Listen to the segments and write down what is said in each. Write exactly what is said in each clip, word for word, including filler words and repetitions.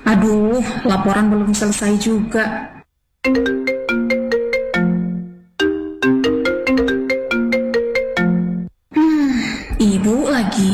Aduh, laporan belum selesai juga. Hmm, ibu lagi.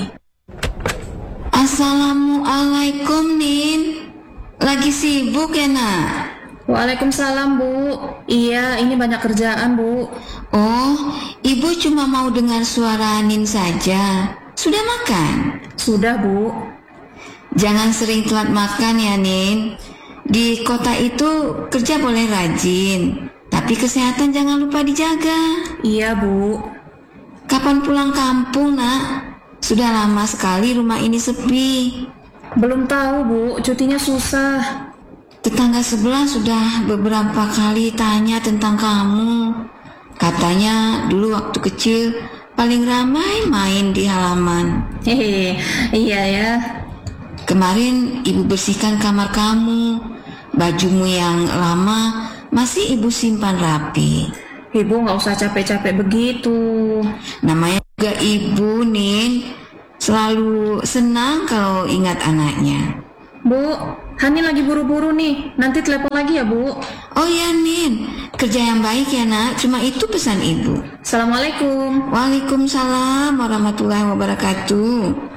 Assalamualaikum, Nin. Lagi sibuk ya, nak? Waalaikumsalam, Bu. Iya, ini banyak kerjaan, Bu. Oh, ibu cuma mau dengar suara Nin saja. Sudah makan? Sudah, Bu. Jangan sering telat makan ya, Nin. Di kota itu kerja boleh rajin, tapi kesehatan jangan lupa dijaga. Iya, Bu. Kapan pulang kampung, nak? Sudah lama sekali rumah ini sepi. Belum tahu, Bu. Cutinya susah. Tetangga sebelah sudah beberapa kali tanya tentang kamu. Katanya dulu waktu kecil paling ramai main di halaman. Hehe, iya ya. Kemarin ibu bersihkan kamar kamu. Bajumu yang lama masih ibu simpan rapi. Ibu nggak usah capek-capek begitu. Namanya juga ibu, Nin. Selalu senang kalau ingat anaknya. Bu, Hani lagi buru-buru nih. Nanti telepon lagi ya, Bu. Oh ya, Nin. Kerja yang baik ya, nak. Cuma itu pesan ibu. Assalamualaikum. Waalaikumsalam warahmatullahi wabarakatuh.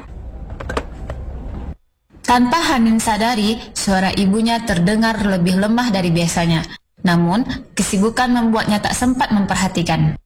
Tanpa Hanin sadari, suara ibunya terdengar lebih lemah dari biasanya. Namun, kesibukan membuatnya tak sempat memperhatikan.